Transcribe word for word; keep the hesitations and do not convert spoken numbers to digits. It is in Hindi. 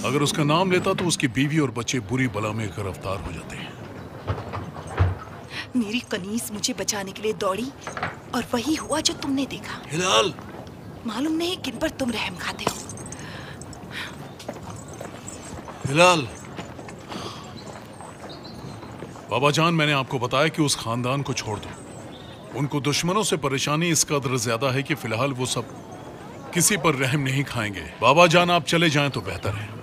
अगर उसका नाम लेता तो उसकी बीवी और बच्चे बुरी बला में गिरफ्तार हो जाते हैं। मेरी कनीज मुझे बचाने के लिए दौड़ी और वही हुआ जो तुमने देखा। हिलाल, मालूम नहीं किन पर तुम रहम खाते हो। हिलाल, बाबा जान, मैंने आपको बताया कि उस खानदान को छोड़ दो। उनको दुश्मनों से परेशानी इस कदर ज्यादा है कि फिलहाल वो सब किसी पर रहम नहीं खाएंगे। बाबा जान, आप चले जाएं तो बेहतर है।